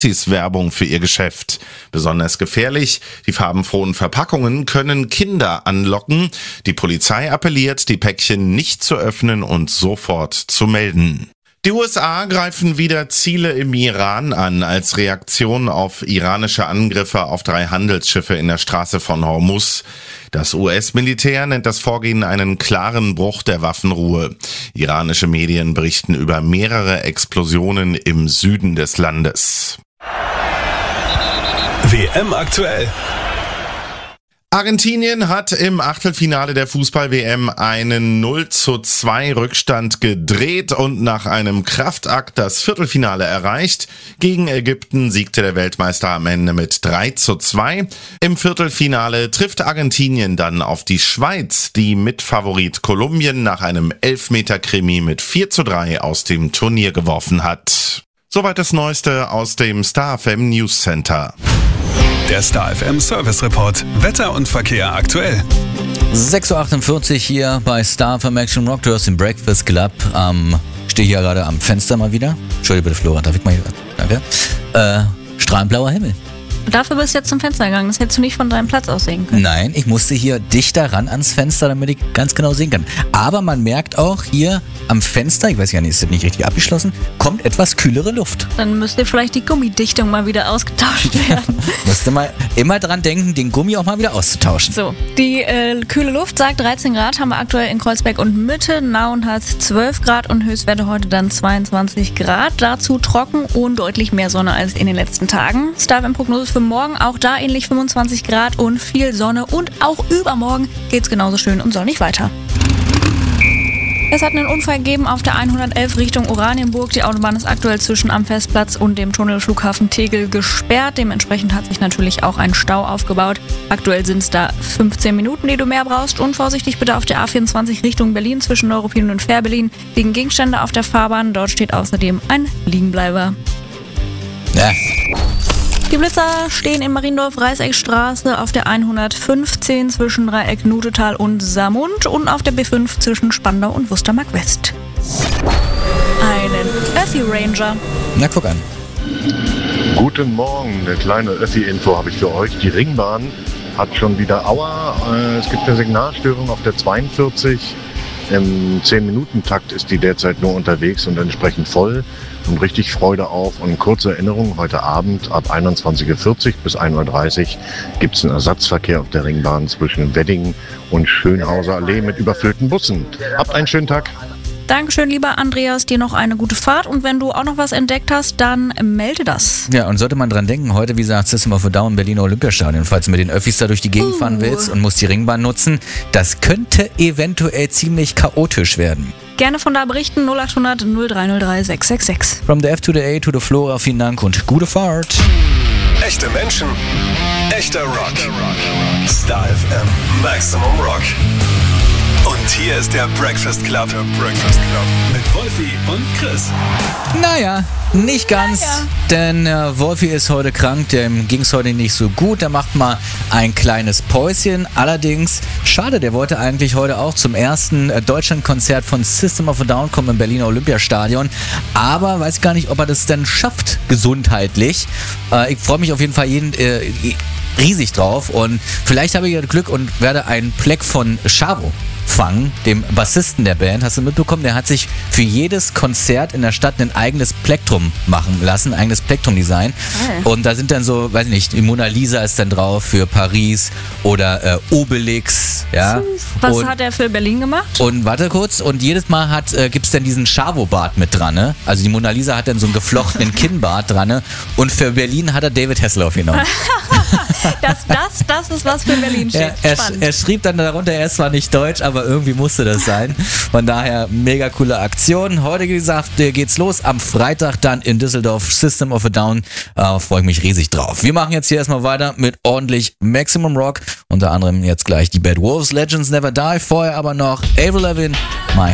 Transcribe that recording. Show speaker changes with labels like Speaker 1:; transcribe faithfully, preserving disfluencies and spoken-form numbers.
Speaker 1: Werbung für ihr Geschäft. Besonders gefährlich, die farbenfrohen Verpackungen können Kinder anlocken. Die Polizei appelliert, die Päckchen nicht zu öffnen und sofort zu melden. Die U S A greifen wieder Ziele im Iran an als Reaktion auf iranische Angriffe auf drei Handelsschiffe in der Straße von Hormuz. Das U S-Militär nennt das Vorgehen einen klaren Bruch der Waffenruhe. Iranische Medien berichten über mehrere Explosionen im Süden des Landes.
Speaker 2: W M aktuell.
Speaker 1: Argentinien hat im Achtelfinale der Fußball-W M einen null zu zwei Rückstand gedreht und nach einem Kraftakt das Viertelfinale erreicht. Gegen Ägypten siegte der Weltmeister am Ende mit drei zu zwei. Im Viertelfinale trifft Argentinien dann auf die Schweiz, die Mitfavorit Kolumbien nach einem Elfmeter-Krimi mit vier zu drei aus dem Turnier geworfen hat. Soweit das Neueste aus dem Star F M News Center.
Speaker 2: Der Star F M Service Report. Wetter und Verkehr aktuell.
Speaker 3: sechs Uhr achtundvierzig hier bei Star F M Action Rock. Du hast den Breakfast Club. Ähm, stehe hier gerade am Fenster mal wieder. Entschuldige bitte, Flora, darf ich mal hier? Danke. Äh, strahlend blauer Himmel.
Speaker 4: Dafür bist du jetzt zum Fenster gegangen. Das hättest du nicht von deinem Platz aus sehen können.
Speaker 3: Nein, ich musste hier dichter ran ans Fenster, damit ich ganz genau sehen kann. Aber man merkt auch hier am Fenster, ich weiß ja nicht, ist das nicht richtig abgeschlossen, kommt etwas kühlere Luft.
Speaker 4: Dann müsste vielleicht die Gummidichtung mal wieder ausgetauscht werden.
Speaker 3: Musste mal immer dran denken, den Gummi auch mal wieder auszutauschen.
Speaker 4: So, die äh, kühle Luft sagt dreizehn Grad, haben wir aktuell in Kreuzberg und Mitte. Nauen hat zwölf Grad und Höchstwerte heute dann zweiundzwanzig Grad. Dazu trocken und deutlich mehr Sonne als in den letzten Tagen. Star F M Prognose für morgen, auch da ähnlich fünfundzwanzig Grad und viel Sonne. Und auch übermorgen geht's genauso schön und sonnig weiter. Es hat einen Unfall gegeben auf der hundertelf Richtung Oranienburg. Die Autobahn ist aktuell zwischen am Festplatz und dem Tunnelflughafen Tegel gesperrt. Dementsprechend hat sich natürlich auch ein Stau aufgebaut. Aktuell sind es da fünfzehn Minuten, die du mehr brauchst. Und vorsichtig bitte auf der A vierundzwanzig Richtung Berlin zwischen Neuruppin und Fährberlin. Liegen Gegenstände auf der Fahrbahn. Dort steht außerdem ein Liegenbleiber.
Speaker 3: Ja.
Speaker 4: Die Blitzer stehen in Mariendorf-Reißeckstraße auf der hundertfünfzehn zwischen Dreieck-Nutetal und Saarmund und auf der B fünf zwischen Spandau und Wustermark-West. Einen Öffi-Ranger.
Speaker 3: Na, guck an.
Speaker 5: Guten Morgen, eine kleine Öffi-Info habe ich für euch. Die Ringbahn hat schon wieder Aua. Es gibt eine Signalstörung auf der zweiundvierzig. Im zehn-Minuten-Takt ist die derzeit nur unterwegs und entsprechend voll. Und richtig Freude auf. Und kurze Erinnerung, heute Abend ab einundzwanzig Uhr vierzig bis ein Uhr dreißig gibt es einen Ersatzverkehr auf der Ringbahn zwischen Wedding und Schönhauser Allee mit überfüllten Bussen. Habt einen schönen Tag.
Speaker 4: Dankeschön, lieber Andreas, dir noch eine gute Fahrt. Und wenn du auch noch was entdeckt hast, dann melde das.
Speaker 3: Ja, und sollte man dran denken, heute, wie gesagt, System of a Down, Berliner Olympiastadion, falls du mit den Öffis da durch die Gegend uh. fahren willst und musst die Ringbahn nutzen, das könnte eventuell ziemlich chaotisch werden.
Speaker 4: Gerne von da berichten, null acht hundert null drei null drei sechs sechs sechs.
Speaker 3: From the F to the A to the Flora, vielen Dank und gute Fahrt.
Speaker 2: Echte Menschen, echter Rock. Star F M, Maximum Rock. Und hier ist der Breakfast Club. Der Breakfast Club. Mit Wolfi und Chris.
Speaker 3: Naja, nicht ganz,
Speaker 4: naja.
Speaker 3: denn äh, Wolfi ist heute krank, dem ging es heute nicht so gut. Der macht mal ein kleines Päuschen. Allerdings, schade, der wollte eigentlich heute auch zum ersten äh, Deutschlandkonzert von System of a Down kommen im Berliner Olympiastadion. Aber weiß gar nicht, ob er das denn schafft, gesundheitlich. Äh, ich freue mich auf jeden Fall jeden, äh, riesig drauf und vielleicht habe ich ja Glück und werde einen Pleck von Chavo fangen, dem Bassisten der Band. Hast du mitbekommen, der hat sich für jedes Konzert in der Stadt ein eigenes Plektrum machen lassen, ein eigenes Plektrum-Design.
Speaker 4: Oh.
Speaker 3: Und da sind dann so, weiß nicht, die Mona Lisa ist dann drauf für Paris oder äh, Obelix. Ja.
Speaker 4: Was
Speaker 3: und,
Speaker 4: hat er für Berlin gemacht?
Speaker 3: Und warte kurz, und jedes Mal hat, äh, gibt es dann diesen Chavo-Bart mit dran. Ne? Also die Mona Lisa hat dann so einen geflochtenen Kinnbart dran. Ne? Und für Berlin hat er David Hasselhoff genommen.
Speaker 4: das, das, das ist was für Berlin steht.
Speaker 3: Er, er, er schrieb dann darunter, er ist zwar nicht deutsch, aber irgendwie musste das sein. Von daher mega coole Aktion. Heute, wie gesagt, geht's los. Am Freitag dann in Düsseldorf System of a Down. Äh, freue ich mich riesig drauf. Wir machen jetzt hier erstmal weiter mit ordentlich Maximum Rock. Unter anderem jetzt gleich die Bad Wolves, Legends Never Die. Vorher aber noch Avril Lavigne, My